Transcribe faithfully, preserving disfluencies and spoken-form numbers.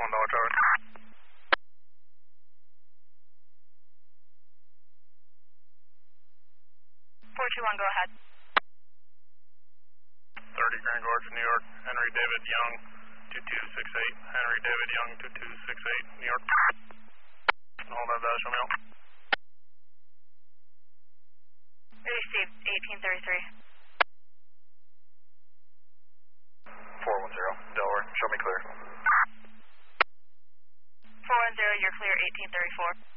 one dollar Charlie. four two one, go ahead. thirty Grand Gorge, New York, Henry David Young, two two six eight, Henry David Young, two two six eight, New York. Hold that dash, show me out. Received, eighteen thirty-three. four one zero, Delaware, show me clear. four one zero, you're clear, eighteen thirty-four.